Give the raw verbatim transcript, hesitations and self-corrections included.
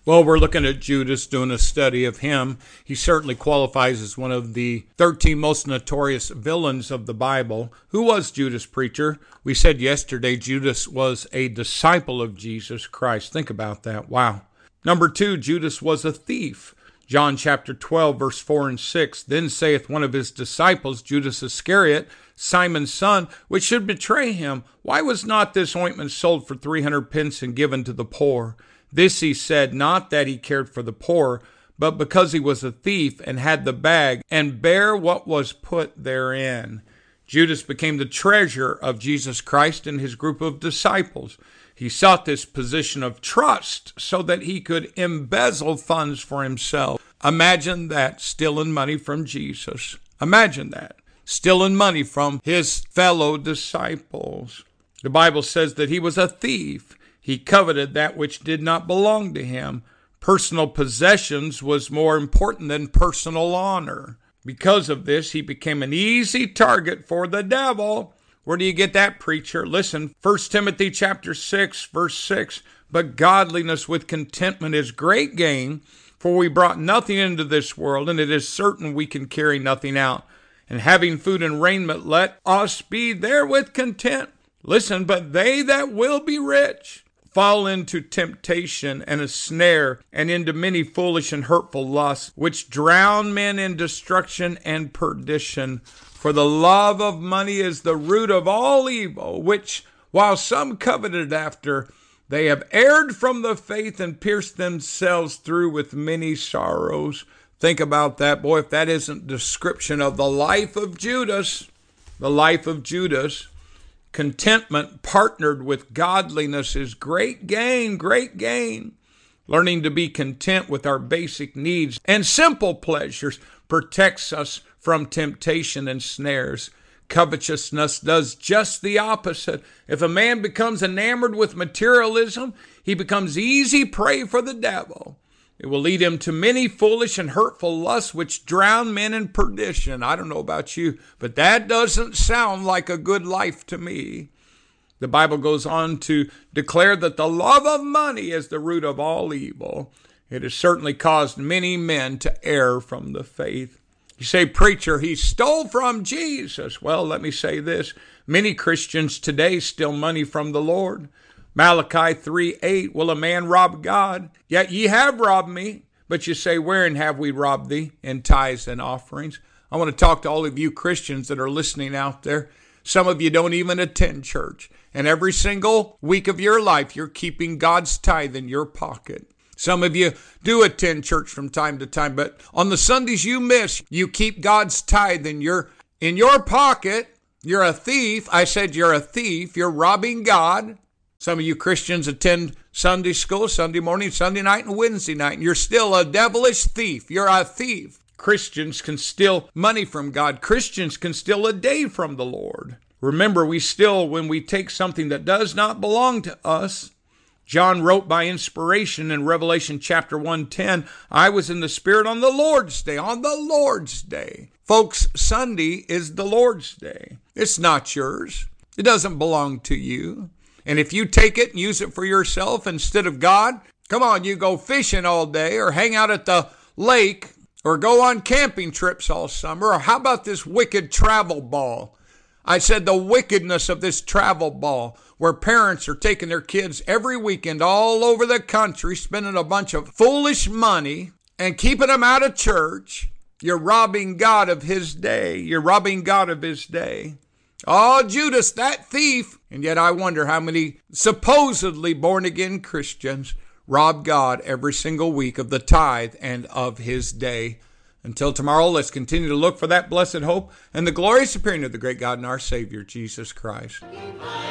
Well, we're looking at Judas, doing a study of him. He certainly qualifies as one of the thirteen most notorious villains of the Bible. Who was Judas, preacher? We said yesterday Judas was a disciple of Jesus Christ. Think about that. Wow. Number two, Judas was a thief. John chapter twelve, verse four and six. Then saith one of his disciples, Judas Iscariot, Simon's son, which should betray him, why was not this ointment sold for three hundred pence and given to the poor? This he said, not that he cared for the poor, but because he was a thief and had the bag and bare what was put therein. Judas became the treasurer of Jesus Christ and his group of disciples. He sought this position of trust so that he could embezzle funds for himself. Imagine that, stealing money from Jesus. Imagine that, stealing money from his fellow disciples. The Bible says that he was a thief. He coveted that which did not belong to him. Personal possessions was more important than personal honor. Because of this, he became an easy target for the devil. Where do you get that, preacher? Listen, First Timothy chapter six, verse six. But godliness with contentment is great gain, for we brought nothing into this world, and it is certain we can carry nothing out. And having food and raiment, let us be therewith content. Listen, but they that will be rich fall into temptation and a snare, and into many foolish and hurtful lusts, which drown men in destruction and perdition. For the love of money is the root of all evil, which, while some coveted after, they have erred from the faith and pierced themselves through with many sorrows. Think about that, boy, if that isn't description of the life of Judas, the life of Judas. Contentment partnered with godliness is great gain, great gain. Learning to be content with our basic needs and simple pleasures protects us from temptation and snares. Covetousness does just the opposite. If a man becomes enamored with materialism, he becomes easy prey for the devil. It will lead him to many foolish and hurtful lusts which drown men in perdition. I don't know about you, but that doesn't sound like a good life to me. The Bible goes on to declare that the love of money is the root of all evil. It has certainly caused many men to err from the faith. You say, preacher, he stole from Jesus. Well, let me say this. Many Christians today steal money from the Lord. Malachi three eight, will a man rob God? Yet ye have robbed me. But you say, wherein have we robbed thee? In tithes and offerings. I want to talk to all of you Christians that are listening out there. Some of you don't even attend church. And every single week of your life, you're keeping God's tithe in your pocket. Some of you do attend church from time to time, but on the Sundays you miss, you keep God's tithe in your, in your pocket. You're a thief. I said you're a thief. You're robbing God. Some of you Christians attend Sunday school, Sunday morning, Sunday night, and Wednesday night, and you're still a devilish thief. You're a thief. Christians can steal money from God. Christians can steal a day from the Lord. Remember, we steal when we take something that does not belong to us. John wrote by inspiration in Revelation chapter one ten, I was in the Spirit on the Lord's day, on the Lord's day. Folks, Sunday is the Lord's day. It's not yours. It doesn't belong to you. And if you take it and use it for yourself instead of God, come on, you go fishing all day or hang out at the lake or go on camping trips all summer. Or how about this wicked travel ball? I said the wickedness of this travel ball where parents are taking their kids every weekend all over the country, spending a bunch of foolish money and keeping them out of church. You're robbing God of his day. You're robbing God of his day. Oh, Judas, that thief. And yet I wonder how many supposedly born-again Christians rob God every single week of the tithe and of his day. Until tomorrow, let's continue to look for that blessed hope and the glorious appearing of the great God and our Savior, Jesus Christ.